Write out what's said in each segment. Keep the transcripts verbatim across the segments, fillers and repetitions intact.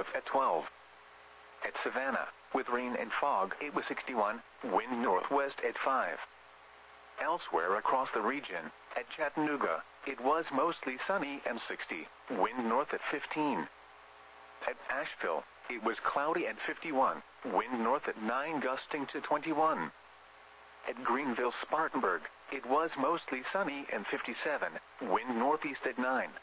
north at twelve. At Savannah, with rain and fog, it was sixty-one, wind northwest at five. Elsewhere across the region, at Chattanooga, it was mostly sunny and sixty, wind north at fifteen. At Asheville, it was cloudy at fifty-one, wind north at nine gusting to twenty-one. At Greenville, Spartanburg, it was mostly sunny and fifty-seven, wind northeast at nine.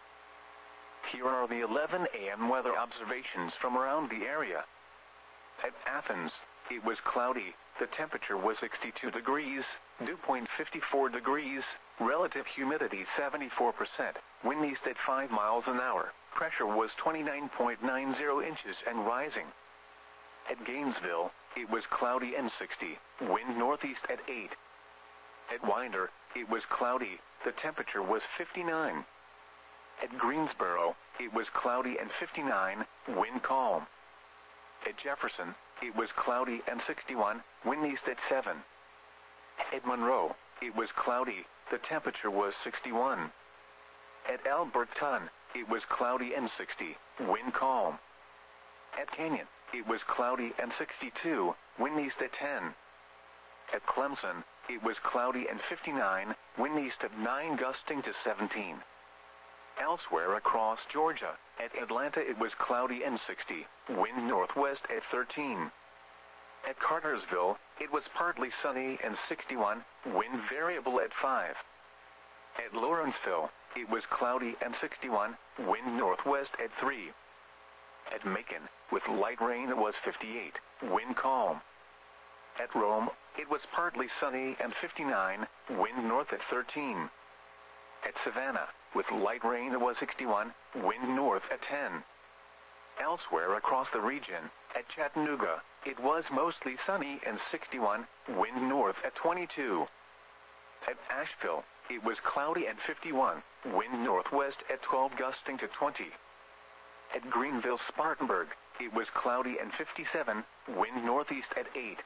Here are the eleven A M weather observations from around the area. At Athens, it was cloudy, the temperature was sixty-two degrees, dew point fifty-four degrees, relative humidity seventy-four percent, wind east at five miles an hour, pressure was twenty-nine point nine zero inches and rising. At Gainesville, it was cloudy and sixty, wind northeast at eight. At Winder, it was cloudy, the temperature was fifty-nine. At Greensboro, it was cloudy and fifty-nine, wind calm. At Jefferson, it was cloudy and sixty-one, wind east at seven. At Monroe, it was cloudy, the temperature was sixty-one. At Alberton, it was cloudy and sixty, wind calm. At Canyon, it was cloudy and sixty-two, wind east at ten. At Clemson, it was cloudy and fifty-nine, wind east at nine gusting to seventeen. Elsewhere across Georgia, at Atlanta it was cloudy and sixty, wind northwest at thirteen. At Cartersville, it was partly sunny and sixty-one, wind variable at five. At Lawrenceville, it was cloudy and sixty-one, wind northwest at three. At Macon, with light rain it was fifty-eight, wind calm. At Rome, it was partly sunny and fifty-nine, wind north at thirteen. At Savannah, with light rain it was sixty-one, wind north at ten. Elsewhere across the region, at Chattanooga, it was mostly sunny and sixty-one, wind north at twenty-two. At Asheville, it was cloudy and fifty-one, wind northwest at twelve gusting to twenty. At Greenville, Spartanburg, it was cloudy and fifty-seven, wind northeast at eight.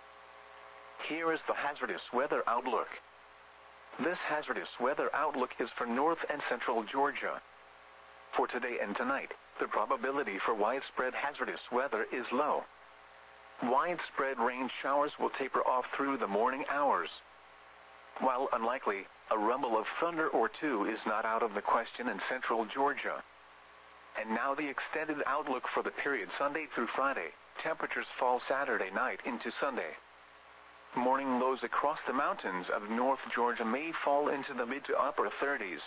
Here is the hazardous weather outlook. This hazardous weather outlook is for north and central Georgia. For today and tonight, the probability for widespread hazardous weather is low. Widespread rain showers will taper off through the morning hours. While unlikely, a rumble of thunder or two is not out of the question in central Georgia. And now the extended outlook for the period Sunday through Friday. Temperatures fall Saturday night into Sunday. Morning lows across the mountains of North Georgia may fall into the mid to upper thirties.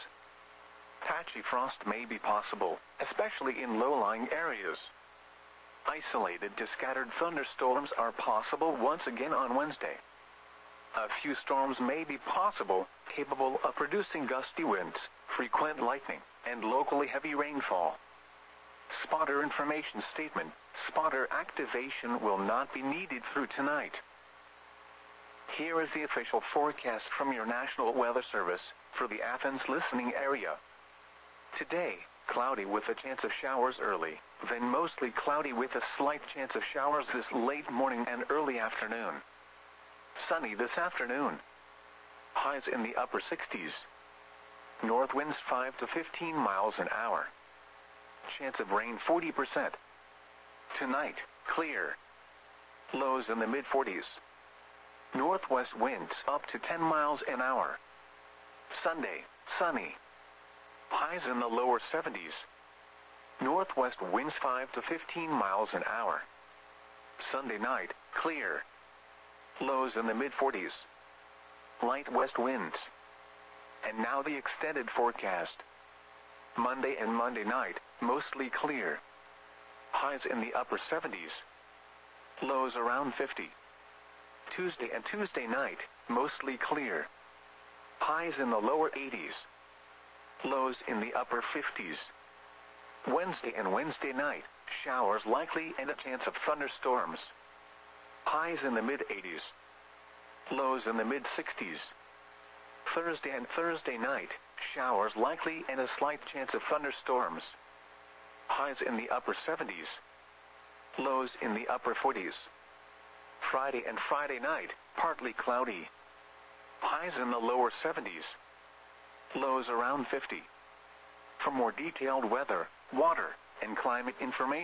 Patchy frost may be possible, especially in low-lying areas. Isolated to scattered thunderstorms are possible once again on Wednesday. A few storms may be possible, capable of producing gusty winds, frequent lightning, and locally heavy rainfall. Spotter information statement: spotter activation will not be needed through tonight. Here is the official forecast from your National Weather Service for the Athens listening area. Today, cloudy with a chance of showers early, then mostly cloudy with a slight chance of showers this late morning and early afternoon. Sunny this afternoon. Highs in the upper sixties. North winds five to fifteen miles an hour. Chance of rain forty percent. Tonight, clear. Lows in the mid forties. Northwest winds up to ten miles an hour. Sunday, sunny. Highs in the lower seventies. Northwest winds five to fifteen miles an hour. Sunday night, clear. Lows in the mid forties. Light west winds. And now the extended forecast. Monday and Monday night, mostly clear. Highs in the upper seventies. Lows around fifty. Tuesday and Tuesday night, mostly clear. Highs in the lower eighties. Lows in the upper fifties. Wednesday and Wednesday night, showers likely and a chance of thunderstorms. Highs in the mid eighties. Lows in the mid sixties. Thursday and Thursday night, showers likely and a slight chance of thunderstorms. Highs in the upper seventies. Lows in the upper forties. Friday and Friday night, partly cloudy. Highs in the lower seventies. Lows around fifty. For more detailed weather, water, and climate information,